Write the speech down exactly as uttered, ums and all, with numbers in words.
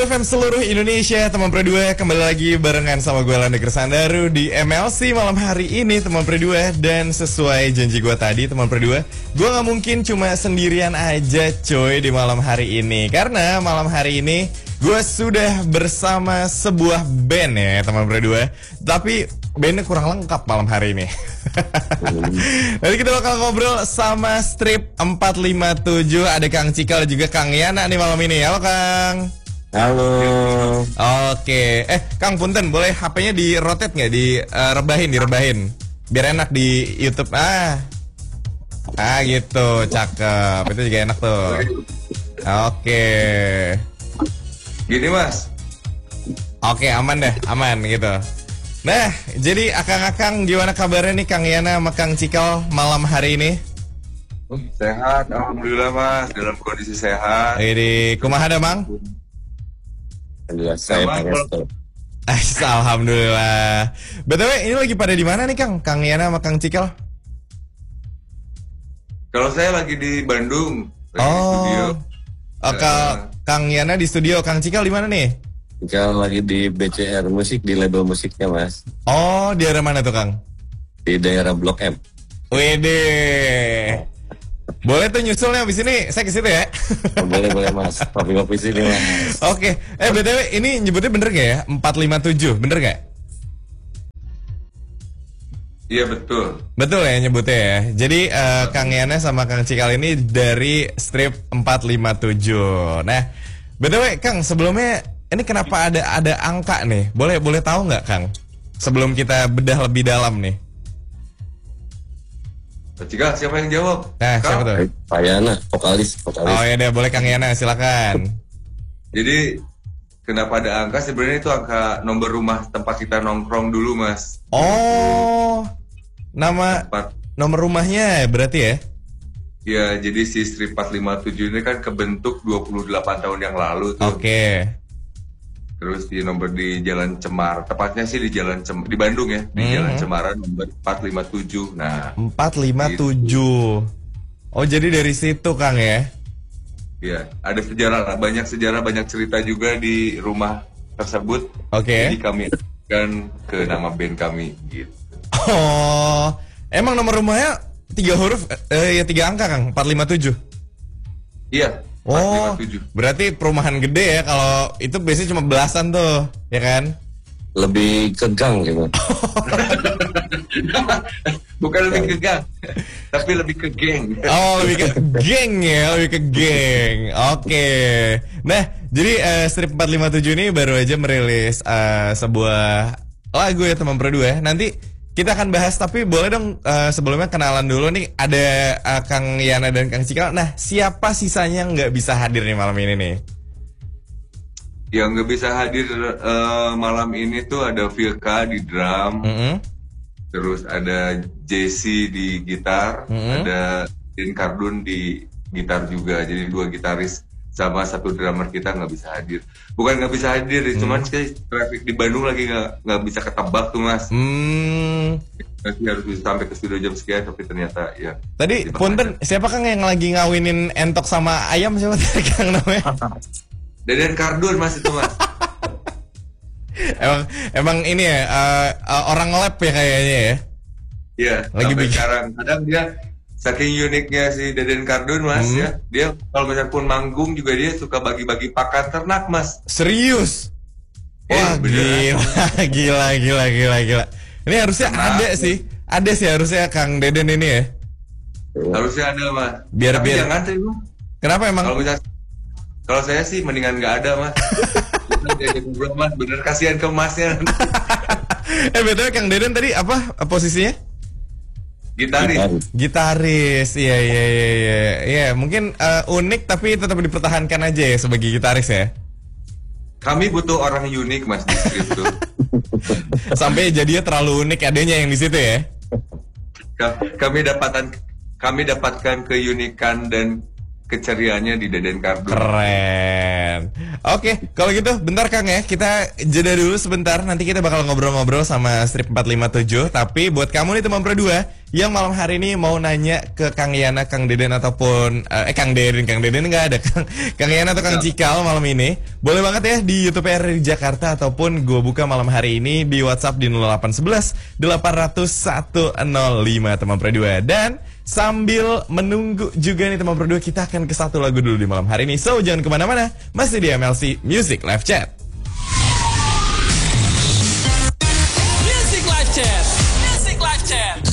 F M seluruh Indonesia, teman Pro dua, kembali lagi barengan sama gue Landa Kersandaru di M L C malam hari ini, teman Pro dua. Dan sesuai janji gue tadi, teman Pro dua, gue gak mungkin cuma sendirian aja coy di malam hari ini. Karena malam hari ini gue sudah bersama sebuah band ya teman Pro dua. Tapi bandnya kurang lengkap malam hari ini. Nanti kita bakal ngobrol sama Strip empat lima tujuh. Ada Kang Cikal juga Kang Yana nih malam ini. Halo Kang. Halo. Oke, eh Kang Punten, boleh H P-nya di rotate nggak, di uh, rebahin, direbahin, biar enak di YouTube. Ah, ah gitu, cakep. Itu juga enak tuh. Oke. Gini mas. Oke, aman deh, aman gitu. Nah, jadi akang-akang gimana kabarnya nih Kang Yana sama Kang Cikal malam hari ini? Sehat, alhamdulillah mas, dalam kondisi sehat. Ini kumaha ada Mang? Alhamdulillah, saya Alhamdulillah. B T W ini lagi pada di mana nih Kang? Kang Yana sama Kang Cikal? Kalau saya lagi di Bandung, lagi oh. di studio. Oh, uh, Kang Yana di studio, Kang Cikal di mana nih? Cikal lagi di B C R Musik, di label musiknya mas. Oh, di daerah mana tuh Kang? Di daerah Blok M. Wede. Boleh tuh nyusulnya abis ini saya ke situ ya. Oh, boleh boleh mas, kopi-kopi sini mas. Oke, eh B T W ini nyebutnya bener gak ya? empat lima tujuh, bener gak? Iya betul. Betul ya nyebutnya ya. Jadi uh, Kang Yana sama Kang Cikal ini dari Strip empat lima tujuh. Nah, B T W Kang, sebelumnya ini kenapa ada ada angka nih? Boleh boleh tahu nggak Kang? Sebelum kita bedah lebih dalam nih. Cikal, siapa yang jawab? Nah, siapa tuh? Pak Yana, vokalis, vokalis. Oh ya deh, boleh Kang Yana, silakan. Jadi kenapa ada angka? Sebenarnya itu angka nomor rumah tempat kita nongkrong dulu mas. Oh, nama tempat. Nomor rumahnya berarti ya? Ya, jadi si Strip empat lima tujuh ini kan kebentuk dua puluh delapan tahun yang lalu tuh. Oke. Okay. Terus di nomor di Jalan Cemar, tepatnya sih di Jalan Cem di Bandung ya, di hmm. Jalan Cemaran nomor empat lima tujuh. Nah, empat lima tujuh. Oh, jadi dari situ Kang ya? Iya, ada sejarah, banyak sejarah, banyak cerita juga di rumah tersebut. Oke. Okay. Jadi kami akan ke nama band kami gitu. Oh, emang nomor rumahnya tiga huruf, eh ya tiga angka Kang, empat lima tujuh. Iya. Oh, berarti perumahan gede ya. Kalau itu biasanya cuma belasan tuh, ya kan? Lebih ke gang gitu. Bukan lebih ke gang, tapi lebih ke geng. Oh, lebih ke geng ya, lebih ke geng. Oke. Okay. Nah, jadi uh, Strip empat lima tujuh ini baru aja merilis uh, sebuah lagu ya teman Pro dua. Nanti kita akan bahas, tapi boleh dong uh, sebelumnya kenalan dulu nih. Ada uh, Kang Yana dan Kang Cikal. Nah, siapa sisanya nggak bisa hadir nih malam ini nih? Yang nggak bisa hadir uh, malam ini tuh ada Vilka di drum, mm-hmm. terus ada Jesse di gitar, mm-hmm. ada Din Kardun di gitar juga. Jadi dua gitaris sama satu drummer kita nggak bisa hadir. Bukan nggak bisa hadir, hmm. cuman sih traffic di Bandung lagi nggak nggak bisa ketebak tuh mas. Hmm. Nanti harus bisa sampai ke studio jam sekian, tapi ternyata ya. Tadi punten, siapa Kang yang lagi ngawinin entok sama ayam, siapa tadi Kang namanya? Deden Kardun mas itu mas. emang emang ini ya uh, uh, orang lab ya kayaknya ya. Iya. Lagi bikin. Sekarang kadang dia saking uniknya si Deden Kardun mas hmm. ya, dia kalau misalnya pun manggung juga dia suka bagi-bagi pakan ternak mas. Serius? Wah, eh, gila, gila, gila, gila, gila. Ini harusnya ternak. Ada sih, ada sih harusnya Kang Deden ini ya. Harusnya ada mas. Biar Tapi biar. Jangan sih lu. Kenapa emang? Kalau misalnya, kalau saya sih mendingan nggak ada mas. Mas bener kasihan ke masnya. eh betul Kang Deden tadi apa posisinya? Gitaris. Gitaris, iya iya iya iya. Iya, mungkin uh, unik tapi tetap dipertahankan aja ya sebagai gitaris ya. Kami butuh orang unik mas di situ. Sampai jadinya terlalu unik adanya yang di situ ya. Kami dapatkan kami dapatkan keunikan dan keceriaannya di Deden Kardun. Keren. Oke, kalau gitu bentar Kang ya, kita jeda dulu sebentar. Nanti kita bakal ngobrol-ngobrol sama Strip empat lima tujuh. Tapi buat kamu nih teman Pro dua yang malam hari ini mau nanya ke Kang Yana, Kang Deden ataupun eh Kang Deden, Kang Deden nggak ada, Kang Kang Yana atau Kang Cikal malam ini, boleh banget ya di YouTube R R I Jakarta ataupun gue buka malam hari ini di WhatsApp di nol delapan satu satu delapan nol nol satu nol lima teman Pro dua. Dan sambil menunggu juga nih teman Pro dua, kita akan ke satu lagu dulu di malam hari ini. So jangan kemana-mana, masih di M L C Music Live Chat.